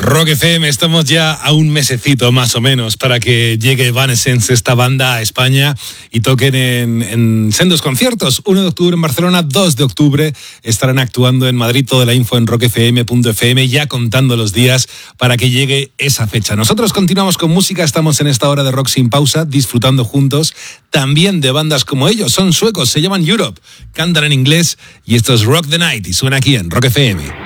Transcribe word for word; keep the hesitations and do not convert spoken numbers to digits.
Rock F M, estamos ya a un mesecito más o menos para que llegue Evanescence, esta banda, a España y toquen en, en sendos conciertos. uno de octubre en Barcelona, dos de octubre estarán actuando en Madrid. Toda la info en rock f m punto f m, ya contando los días para que llegue esa fecha. Nosotros continuamos con música, estamos en esta hora de Rock Sin Pausa, disfrutando juntos también de bandas como ellos. Son suecos, se llaman Europe, cantan en inglés y esto es Rock the Night y suena aquí en Rock F M.